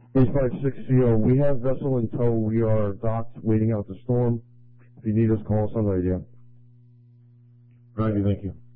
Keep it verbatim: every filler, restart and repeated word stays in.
H five six C O, we have vessel in tow. We are docked, waiting out the storm. If you need us, call us on radio. Roger, thank you.